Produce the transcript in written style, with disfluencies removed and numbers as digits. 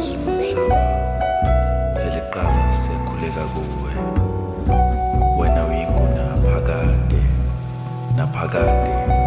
izulu nomhlaba vele qala sekhuleka kuwe. Wena uyinguna phakade naphakade.